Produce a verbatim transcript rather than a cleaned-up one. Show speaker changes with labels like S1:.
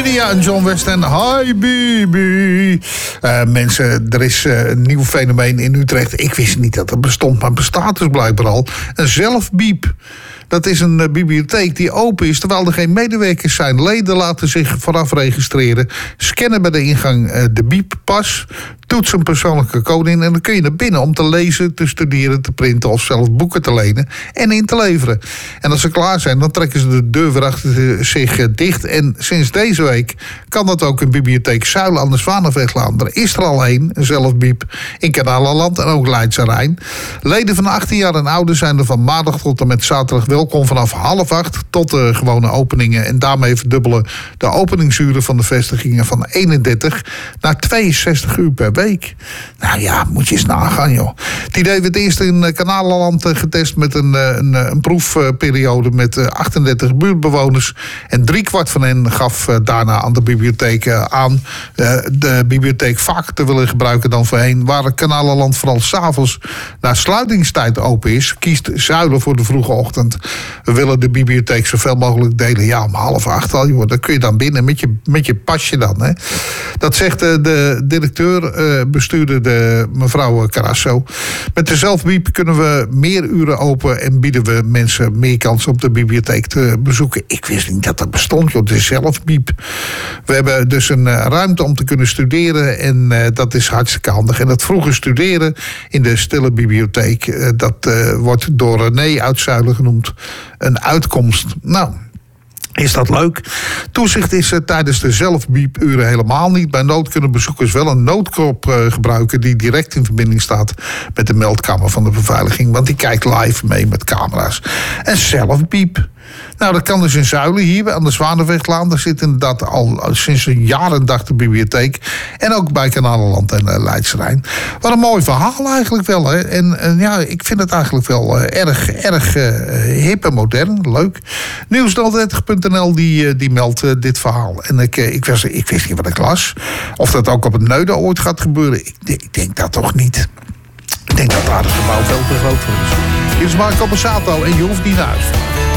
S1: Lydia en John West en Hi Baby. Uh, mensen, er is uh, een nieuw fenomeen in Utrecht. Ik wist niet dat het bestond, maar bestaat dus blijkbaar al. Een zelfbiep. Dat is een uh, bibliotheek die open is terwijl er geen medewerkers zijn. Leden laten zich vooraf registreren. Scannen bij de ingang uh, de bieppas. Toets een persoonlijke code in en dan kun je naar binnen om te lezen, te studeren, te printen of zelfs boeken te lenen en in te leveren. En als ze klaar zijn, dan trekken ze de deur weer achter zich dicht. En sinds deze week kan dat ook in bibliotheek Zuilen aan de Zwanenvechtlaan. Er is er al een, een zelfbiep, in Kanalenland en ook Leidse Rijn. Leden van achttien jaar en ouder zijn er van maandag tot en met zaterdag welkom vanaf half acht tot de gewone openingen. En daarmee verdubbelen de openingsuren van de vestigingen van eenendertig naar tweeënzestig uur per week. Nou ja, moet je eens nagaan, joh. Het idee werd eerst in Kanalenland getest met een, een, een proefperiode met achtendertig buurtbewoners. En driekwart van hen gaf daarna aan de bibliotheek aan de bibliotheek vaker te willen gebruiken dan voorheen. Waar Kanalenland vooral 's avonds na sluitingstijd open is, kiest Zuilen voor de vroege ochtend. We willen de bibliotheek zoveel mogelijk delen. Ja, om half acht al, joh. Dan kun je dan binnen met je, met je pasje dan, hè. Dat zegt de, de directeur, uh, bestuurder de mevrouw Carasso. Met de zelfbiep kunnen we meer uren open en bieden we mensen meer kans op de bibliotheek te bezoeken. Ik wist niet dat dat bestond, joh, de zelfbiep. We hebben dus een uh, ruimte om te kunnen studeren en uh, dat is hartstikke handig. En dat vroege studeren in de stille bibliotheek, uh, dat uh, wordt door René uit Zuilen genoemd een uitkomst. Nou, is dat leuk? Toezicht is uh, tijdens de zelfbiepuren helemaal niet. Bij nood kunnen bezoekers wel een noodknop uh, gebruiken die direct in verbinding staat met de meldkamer van de beveiliging. Want die kijkt live mee met camera's. En zelfbiep. Nou, dat kan dus in Zuilen, hier aan de Zwanenvechtlaan. Daar zit inderdaad al sinds een jaar en dag de bibliotheek. En ook bij Kanalenland en uh, Leidse Rijn. Wat een mooi verhaal eigenlijk wel. Hè? En uh, ja, ik vind het eigenlijk wel uh, erg, erg uh, hip en modern. Leuk. Nieuws dertig punt n l die, uh, die meldt uh, dit verhaal. En ik, uh, ik, was, ik wist niet wat ik las. Of dat ook op het Neuden ooit gaat gebeuren. Ik, ik denk dat toch niet. Ik denk dat daar het gebouw veel te groot voor is. Hier is Marco Borsato en je hoeft niet naar huis.